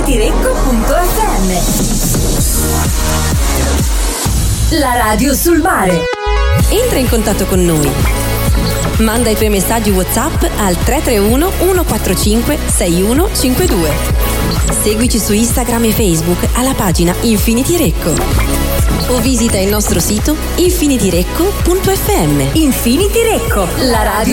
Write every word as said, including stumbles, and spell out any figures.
infinityrecco punto effe emme. La radio sul mare. Entra in contatto con noi. Manda i tuoi messaggi WhatsApp al tre tre uno uno quattro cinque sei uno cinque due. Seguici su Instagram e Facebook alla pagina Infinity Recco. O visita il nostro sito infinityrecco punto effe emme. Infinity Recco, la radio